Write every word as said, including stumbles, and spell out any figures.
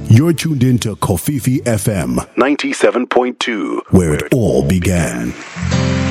You're tuned into Kofifi F M ninety-seven point two, where it all began.